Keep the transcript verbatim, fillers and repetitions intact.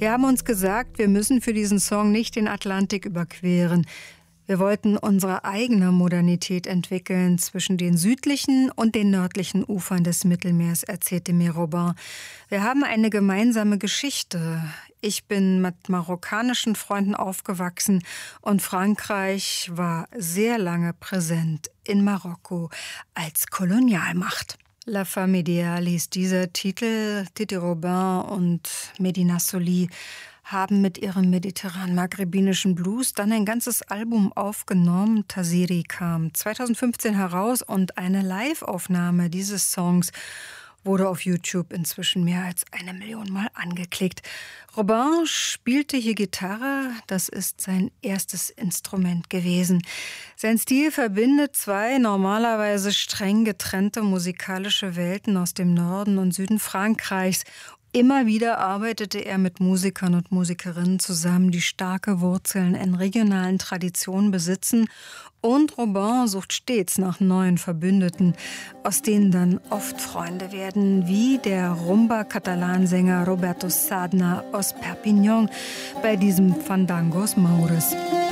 Wir haben uns gesagt, wir müssen für diesen Song nicht den Atlantik überqueren. Wir wollten unsere eigene Modernität entwickeln zwischen den südlichen und den nördlichen Ufern des Mittelmeers, erzählte mir Robin. Wir haben eine gemeinsame Geschichte. Ich bin mit marokkanischen Freunden aufgewachsen und Frankreich war sehr lange präsent in Marokko als Kolonialmacht. La Femme Ideale hieß dieser Titel. Titi Robin und Medina Soli haben mit ihrem mediterran-maghrebinischen Blues dann ein ganzes Album aufgenommen. Taziri kam zweitausendfünfzehn heraus und eine Live-Aufnahme dieses Songs wurde auf YouTube inzwischen mehr als eine Million Mal angeklickt. Robin spielte hier Gitarre, das ist sein erstes Instrument gewesen. Sein Stil verbindet zwei normalerweise streng getrennte musikalische Welten aus dem Norden und Süden Frankreichs. Immer wieder arbeitete er mit Musikern und Musikerinnen zusammen, die starke Wurzeln in regionalen Traditionen besitzen. Und Robin sucht stets nach neuen Verbündeten, aus denen dann oft Freunde werden, wie der Rumba-Katalan-Sänger Roberto Sadna aus Perpignan bei diesem Fandangos Maures.